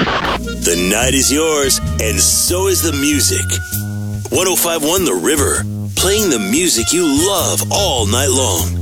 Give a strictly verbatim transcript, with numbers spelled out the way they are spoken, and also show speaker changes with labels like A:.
A: The night is yours, and so is the music. one oh five point one The River, playing the music you love all night long.